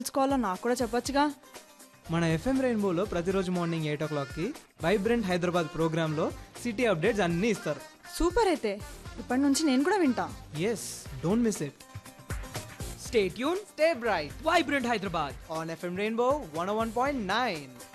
తెలుసుకోవాలో నాకు కూడా చెప్పొచ్చుగా. మన ఎఫ్ఎం రెయిన్బోలో ప్రతిరోజు మార్నింగ్ 8 o'clockకి వైబ్రెంట్ హైదరాబాద్ ప్రోగ్రాంలో సిటీ అప్డేట్స్ అన్నీ ఇస్తారు. సూపర్ అయితే ఇప్పటి నుంచి నేను కూడా వింటా. Yes, don't miss it. Stay tuned, stay bright Vibrant Hyderabad. On FM rainbow 101.9.